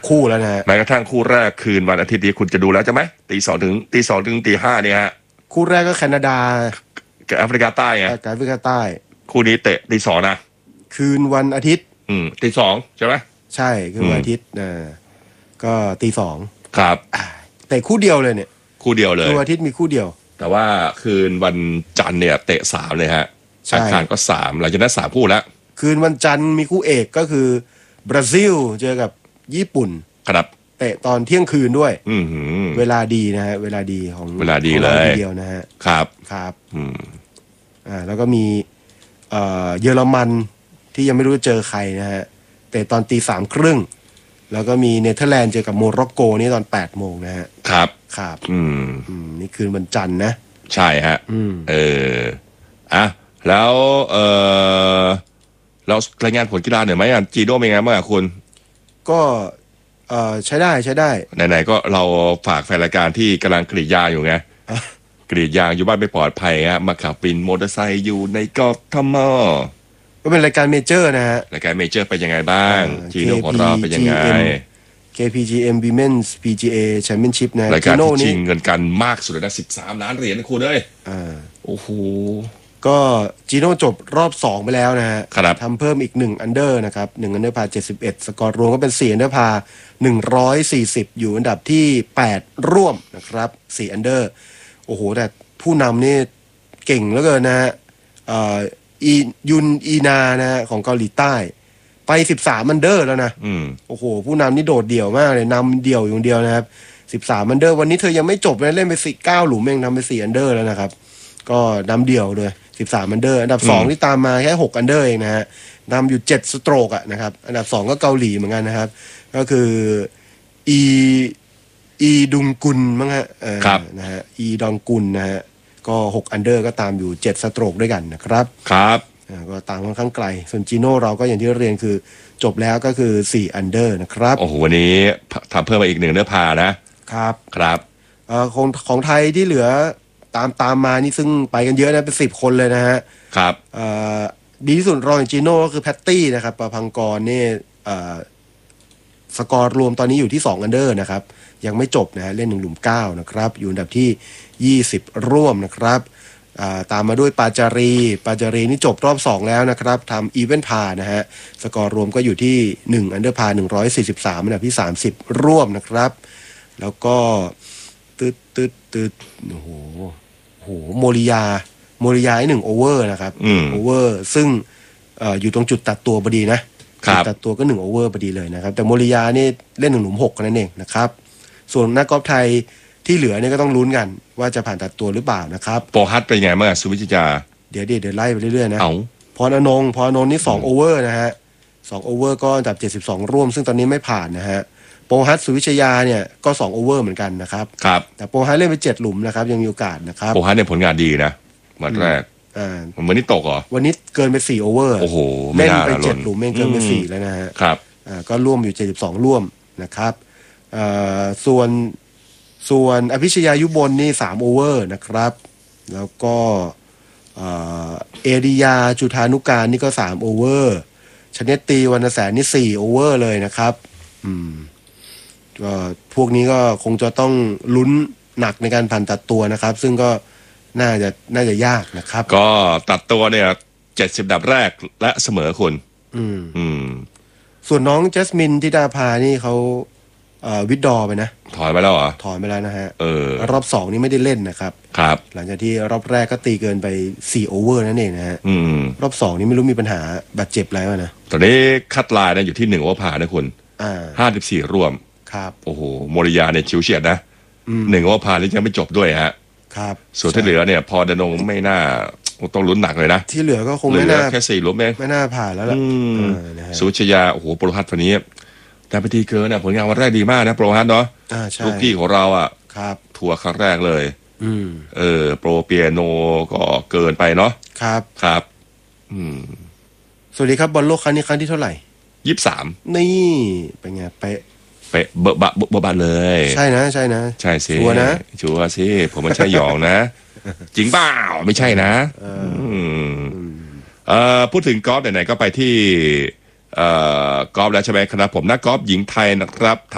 คู่แล้วนะฮะแม้กระทั่งคู่แรกคืนวันอาทิตย์นี้คุณจะดูแล้วใช่ไหมตี 2 ถึงตี 5เนี่ยฮะคู่แรกก็แคนาดากับแอฟริกาใต้ไงกับแอฟริกาใต้คู่นี้เตะตี 2นะคืนวันอาทิตย์ตี 2ใช่ไหมใช่คืนวันอาทิตย์ก็ตี 2 ครับแต่คู่เดียวเลยเนี่ยคู่เดียวเลยคืนวันอาทิตย์มีคู่เดียวแต่ว่าคืนวันจันทร์เนี่ยเตะ3เลยฮะอังคารก็3หลังจากนั้น3คู่แล้วคืนวันจันทร์มีคู่เอกก็คือบราซิลเจอกับญี่ปุ่นครับเตะตอนเที่ยงคืนด้วยเวลาดีนะฮะเวลาดีของเวลาดีเลยทีเดียวนะฮะครับแล้วก็มีเยอรมันที่ยังไม่รู้จะเจอใครนะฮะเตะตอนตี 3:30แล้วก็มีเนเธอร์แลนด์เจอกับโมร็อกโกนี่ตอน8 โมงนะฮะครับนี่คืนวันจันทร์นะใช่ฮะแล้วเรารายงานผลกีฬาหน่อยไหมจีโน่เป็นไงบ้างคุณก็ใช้ได้ไหนๆก็เราฝากแฟนรายการที่กำลังกรีดยางอยู่ไงกรีดยางอยู่บ้านไม่ปลอดภัยฮะมาขับวินมอเตอร์ไซค์อยู่ในกทม. ก็เป็นรายการเมเจอร์นะฮะรายการเมเจอร์เป็นยังไงบ้างจีโน่ของเราเป็นยังไง KPGM Women's PGA Championship นะรายการที่ชิงเงินกันมากสุดเลยนะ13 ล้านเหรียญนะคุณเอ้ยโอ้โหก็จีโน่จบรอบ2ไปแล้วนะฮะทำเพิ่มอีก1อันเดอร์นะครับ1อันเดอร์พา71สกอร์รวมก็เป็น4อันเดอร์พา140อยู่อันดับที่8ร่วมนะครับ4อันเดอร์โอ้โหแต่ผู้นำนี่เก่งเหลือเกินนะฮะยุนอีนานะฮะของเกาหลีใต้ไป13อันเดอร์แล้วนะโอ้โหผู้นำนี่โดดเดี่ยวมากเลยนำเดี่ยวอยู่เดียวนะครับ13อันเดอร์วันนี้เธอยังไม่จบนะเล่นไป9หลุมเองทำไป4อันเดอร์แล้วนะครับก็นำเดี่ยวเลย13อันเดอร์อันดับ2ที่ตามมาแค่6อันเดอร์เองนะฮะนำอยู่7สโตรกอ่ะนะครับอันดับ2ก็เกาหลีเหมือนกันนะครับก็คืออีดุงกุลมั้งฮะนะฮะอีดองกุลนะฮะก็6อันเดอร์ก็ตามอยู่7สโตรกด้วยกันนะครับก็ตามค่อนข้างไกลส่วนจีโน่เราก็อย่างที่เรียนคือจบแล้วก็คือ4อันเดอร์นะครับโอ้โหวันนี้ทำเพิ่มมาอีก1เนื้อพานะครับของไทยที่เหลือตามมานี่ซึ่งไปกันเยอะนะเป็น10คนเลยนะฮะครับดีที่สุดรองจากจีโน่ก็คือแพตตี้นะครับประพังกรนี่สกอร์รวมตอนนี้อยู่ที่2อันเดอร์นะครับยังไม่จบนะฮะเล่น1หลุม9นะครับอยู่อันดับที่20ร่วมนะครับตามมาด้วยปาจารีนี่จบรอบ2แล้วนะครับทำอีเวนต์พานะฮะสกอร์รวมก็อยู่ที่1อันเดอร์พา143อันดับที่30ร่วมนะครับแล้วก็ตืดโอ้โหโมริยา1โอเวอร์นะครับโอเวอร์ซึ่งอยู่ตรงจุดตัดตัวพอดีนะตัดตัวก็1โอเวอร์พอดีเลยนะครับแต่โมริยานี่เล่น1หลุม6นั่นเองนะครับส่วนนักกอล์ฟไทยที่เหลือเนี่ยก็ต้องลุ้นกันว่าจะผ่านตัดตัวหรือเปล่านะครับโปรฮัตเป็นไงเมื่อสุวิจิตาเดี๋ยวไล่ไปเรื่อยๆนะพรอนงนี่2โอเวอร์นะฮะ2โอเวอร์ก็อันดับ72ร่วมซึ่งตอนนี้ไม่ผ่านนะฮะโปรฮัตสุวิชยาเนี่ยก็2โอเวอร์เหมือนกันนะครับแต่โปรฮัตเล่นไป7หลุมนะครับยังมีโอกาสนะครับโปรฮัตเนี่ยผลงานดีนะวันแรกวันนี้ตกเหรอวันนี้เกินไป4โอเวอร์โอ้โหเล่นไป7หลุมเองเกินไป4แล้วนะฮะครับก็ร่วมอยู่72ร่วมนะครับส่วนอภิชยายุบลนี่3โอเวอร์นะครับแล้วก็เอริยาจุธานุการนี่ก็3โอเวอร์ชเนตตีวรรณแสนนี่4โอเวอร์เลยนะครับก็พวกนี้ก็คงจะต้องลุ้นหนักในการผ่านตัดตัวนะครับซึ่งก็น่าจะยากนะครับก็ตัดตัวเนี่ย70อันดับแรกและเสมอคุณส่วนน้องเจสมินธิดาภานี่เขาวิดดอไปนะถอยไปแล้วเหรอถอยไปแล้วนะฮะรอบ2นี่ไม่ได้เล่นนะครับหลังจากที่รอบแรกก็ตีเกินไป4โอเวอร์นั่นเองนะฮะรอบ2นี่ไม่รู้มีปัญหาบาดเจ็บอะไรวะนะตอนนี้คัดลายนะอยู่ที่1โอเวอร์พานะคุณ54ร่วมครับโอ้โหโมริยาเนี่ยชิวเฉียดนะ1โอเวอร์พานี่ยังไม่จบด้วยฮะครับส่วนที่เหลือเนี่ยพอดนงไม่น่าต้องลุ้นหนักเลยนะที่เหลือก็คงไม่น่าแค่4หลุมเองไม่น่าผ่านแล้วล่ะสุวิชยาโอ้โหโปรฮัตคนนี้แต่ไปทีเกินผลงานวันแรกดีมากนะโปรฮัตเนาะลูกกี้ของเราครับทัวร์ครั้งแรกเลยโปรเปียโนก็เกินไปเนาะครับสวัสดีครับบอลโลกครั้งนี้ครั้งที่เท่าไหร่ 23 นี่เป็นไงไปเบอะบะเลยใช่นะใช่สิชัวร์สิผมมันใช่หยองนะจริงเปล่าไม่ใช่นะพูดถึงกอล์ฟไหนๆก็ไปที่กอล์ฟแล้วใช่ไหมครับผมนักกอล์ฟหญิงไทยนะครับ